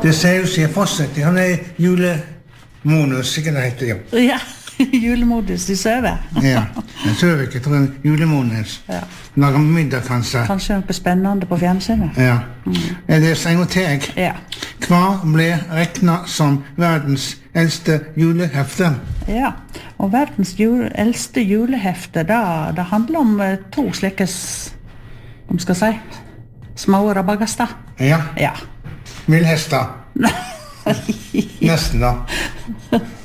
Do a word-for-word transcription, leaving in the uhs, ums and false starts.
Det sier jo seg fortsatt. Han er julemonus, ikke det heter jo. Ja, julemodus, de søver. Ja, jeg søver ikke, jeg tror en julemonus. Ja. Lager middag, kanskje. Kanskje noe spennende på fjernsynet. Ja. Jeg leser en gang til jeg. Ja. Hva ble regnet som verdens eldste julehefte? Ja, og verdens jule, eldste julehefte, da, det handler om eh, to slike, s- om skal si, små rabagaster. Ja, Ja. villhester. Nesten da.